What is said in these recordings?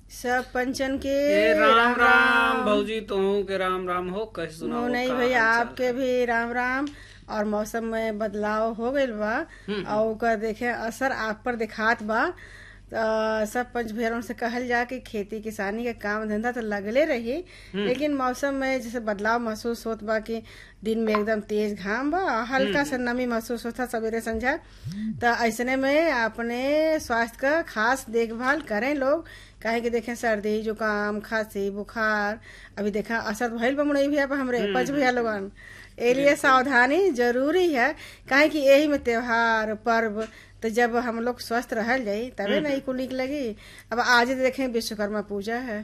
सब पंचन के राम राम भौजी तुहू के राम राम हो। कह सुनाओ नहीं का भैया, हाल चाल आपके है? भी राम राम। और मौसम में बदलाव हो गईल बा और ओकर देखे असर आप पर दिखात बा। सब पंच भैरव से कहल जा कि खेती किसानी के काम धंधा तो लगले रही, लेकिन मौसम में जैसे बदलाव महसूस होत बा कि दिन में एकदम तेज घाम बा, हल्का सा नमी महसूस होता सवेरे संझा। तो ऐसने में अपने स्वास्थ्य का खास देखभाल करें लोग, काहे कि देखें सर्दी जुकाम खांसी बुखार अभी देखा असर भइल बा मुड़ई भैया पर हमरे पंच भैया लोगन। ए लिए सावधानी जरूरी है, काहे कि यही में त्योहार पर्व तो जब हम लोग स्वस्थ रहल जाई तबे नहीं कुल नीक लगी। अब आज देखें विश्वकर्मा पूजा है।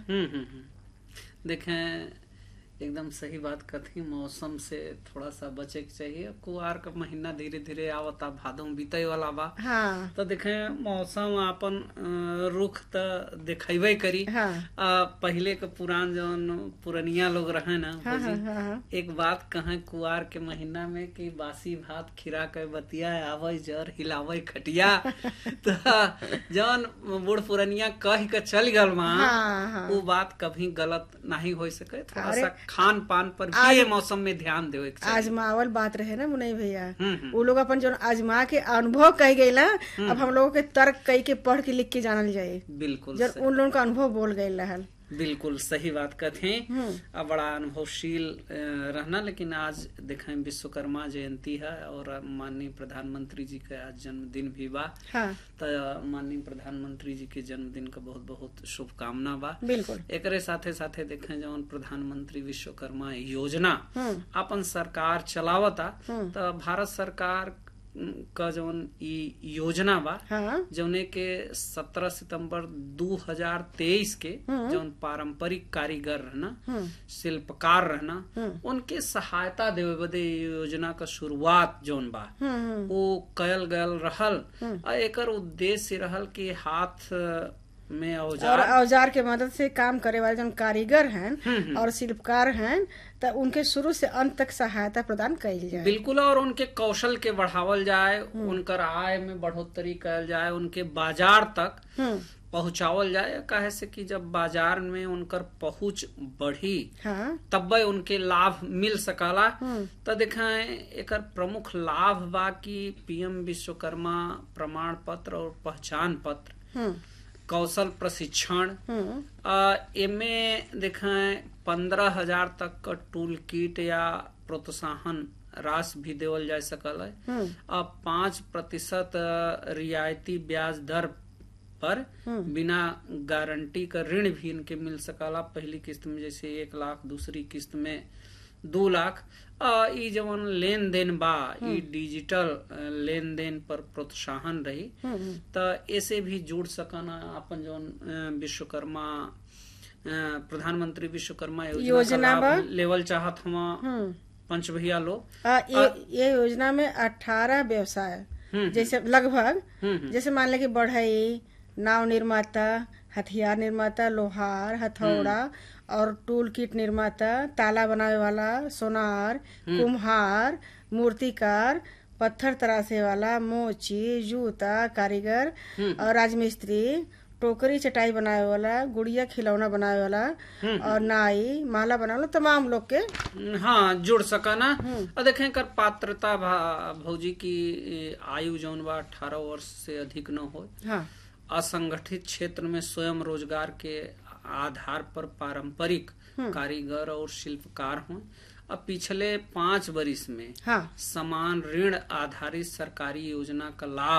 देखें एकदम सही बात कथी, मौसम से थोड़ा सा बचे के चाहिए। कुआर का महीना धीरे धीरे आवता, भादों बीते वाला बा। हाँ तो देखें मौसम अपन रुख तो दिखेबे करी। हाँ पहले के पुरान जौन पुरनिया लोग रहे ना हाँ भौजी, हाँ हाँ एक बात कहें कुआर के महीना में कि बासी भात खिरा के बतिया आवे जर हिलावे खटिया। तो जौन बूढ़ पुरनिया कह के चल गल माँ, हाँ वो बात कभी गलत नहीं हो सके। थोड़ा अरे, सा खान पान पर भी ये मौसम में ध्यान देवे के चाहिए। आजमावल बात रहे ना मुनई भैया। हम्म। वो लोग अपन जो आजमा के अनुभव कह गई ना, अब हम लोगों के तर्क कह के पढ़ के लिख के जानल जाये। बिल्कुल जब उन लोगों का अनुभव बोल गए रहल। बिल्कुल सही बात कहते अब बड़ा अनुभवशील रहना। लेकिन आज देखें विश्वकर्मा जयंती है और माननीय प्रधानमंत्री जी का आज जन्मदिन भी बा। हाँ तो माननीय प्रधानमंत्री जी के जन्मदिन का बहुत बहुत शुभकामना बा। बिल्कुल। एकरे साथे साथे देखें जौन प्रधानमंत्री विश्वकर्मा योजना अपन सरकार चलावता, तो भारत सरकार का जौन ई योजना बा, हाँ जौने के 17 सितंबर 2023 के जौन पारंपरिक कारीगर रहना, शिल्पकार रहना, उनके सहायता देवे बदे योजना का शुरुआत जौन बा वो कयल गयल रहल। और एकर उद्देश्य रहल कि हाथ में और औजार के मदद से काम करे वाले जो कारीगर हैं और शिल्पकार हैं, तो उनके शुरू से अंत तक सहायता प्रदान कइल जाए। बिल्कुल, और उनके कौशल के बढ़ावल जाए, उनकर आय में बढ़ोतरी कयल जाए, उनके बाजार तक पहुंचावल जाए। काहे से कि जब बाजार में उनकर पहुंच बढ़ी हाँ तब उनके लाभ मिल सकला। तो देखें एकर प्रमुख लाभ बा कि पीएम विश्वकर्मा प्रमाण पत्र और पहचान पत्र, कौशल प्रशिक्षण, एमे देखें 15,000 तक का टूल किट या प्रोत्साहन राशि भी देवल जा सकल है। 5% रियायती ब्याज दर पर बिना गारंटी का ऋण भी इनके मिल सकला। पहली किस्त में जैसे 1 लाख, दूसरी किस्त में 2 लाख। ई जवन लेन देन बा, ई डिजिटल लेन देन पर प्रोत्साहन रही। तो ऐसे भी जुड़ सकना अपन जवन विश्वकर्मा प्रधानमंत्री विश्वकर्मा योजना का लाभ लेवल चाहत हम पंच भैया लोग। ये योजना में 18 व्यवसाय जैसे लगभग जैसे मान ले कि बढ़ई, नाव निर्माता, हथियार निर्माता, लोहार, हथौड़ा और टूल किट निर्माता, ताला बनावे वाला, सोनार, कुम्हार, मूर्तिकार, पत्थर तराशे वाला, मोची, जूता कारीगर और राजमिस्त्री, टोकरी चटाई बनावे वाला, गुड़िया खिलौना बनावे वाला और नाई माला बनावे वाला, तमाम लोग के हाँ जुड़ सकना। और देखें कर पात्रता भौजी की आयु जौन बा 18 वर्ष से अधिक न हो। हाँ असंगठित क्षेत्र में स्वयं रोजगार के आधार पर पारंपरिक कारीगर और शिल्पकार हों। अब पिछले 5 वर्ष में हाँ समान ऋण आधारित सरकारी योजना का लाभ